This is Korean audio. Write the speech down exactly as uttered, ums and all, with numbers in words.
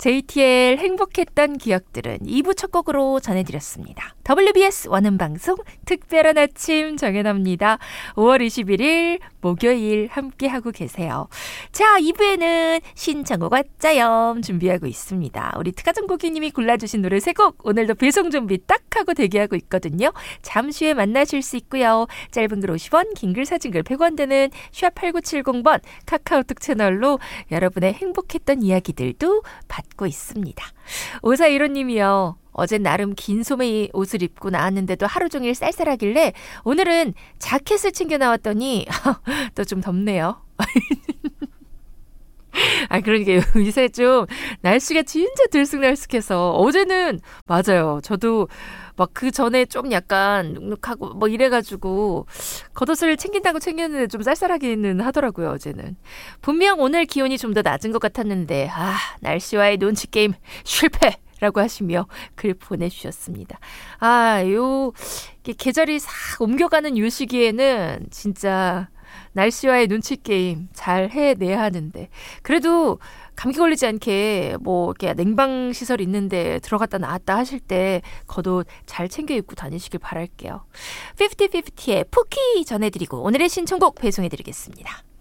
제이티엘 행복했던 기억들은 이 부 첫 곡으로 전해드렸습니다. 더블유비에스 원음방송 특별한 아침 정연아입니다. 오월 이십일일 목요일 함께하고 계세요. 자, 이 부에는 신청곡 왔자염 준비하고 있습니다. 우리 특가정고기님이 골라주신 노래 세 곡 오늘도 배송 준비 딱 하고 대기하고 있거든요. 잠시 후에 만나실 수 있고요. 짧은 글 오십 원, 긴 글 사진 글 백 원 드는 샵팔구칠공 번 카카오톡 채널로 여러분의 행복했던 이야기들도 받고 있습니다. 오사일호님이요. 어젠 나름 긴 소매 옷을 입고 나왔는데도 하루 종일 쌀쌀하길래 오늘은 자켓을 챙겨 나왔더니 또 좀 덥네요. 아, 그러니까 요새 좀 날씨가 진짜 들쑥날쑥해서 어제는 맞아요. 저도 막 그 전에 좀 약간 눅눅하고 뭐 이래가지고 겉옷을 챙긴다고 챙겼는데 좀 쌀쌀하기는 하더라고요, 어제는. 분명 오늘 기온이 좀 더 낮은 것 같았는데 아, 날씨와의 눈치 게임 실패! 라고 하시며 글 보내주셨습니다. 아, 요 계절이 싹 옮겨가는 요 시기에는 진짜 날씨와의 눈치 게임 잘 해내야 하는데 그래도 감기 걸리지 않게 뭐 이렇게 냉방 시설 있는데 들어갔다 나왔다 하실 때 겉옷 잘 챙겨 입고 다니시길 바랄게요. 피프티 피프티의 포키 전해드리고 오늘의 신청곡 배송해드리겠습니다.